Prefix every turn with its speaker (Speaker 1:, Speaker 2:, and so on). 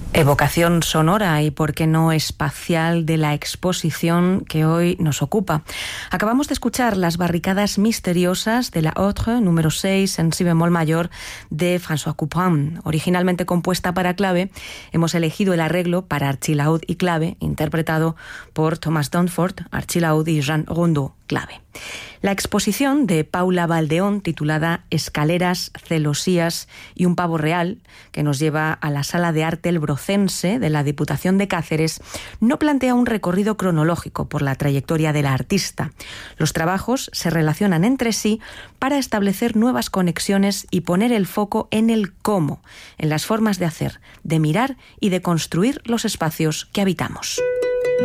Speaker 1: Evocación sonora y, por qué no, espacial de la exposición que hoy nos ocupa. Acabamos de escuchar Las barricadas misteriosas de la Autre, número 6, en si bemol mayor, de François Couperin. Originalmente compuesta para clave, hemos elegido el arreglo para archilaúd y clave, interpretado por Thomas Dunford, archilaúd, y Jean Rondeau, clave. La exposición de Paula Baldeón, titulada Escaleras, celosías y un pavo real, que nos lleva a la Sala de Arte El Brocense de la Diputación de Cáceres, no plantea un recorrido cronológico por la trayectoria de la artista. Los trabajos se relacionan entre sí para establecer nuevas conexiones y poner el foco en el cómo, en las formas de hacer, de mirar y de construir los espacios que habitamos.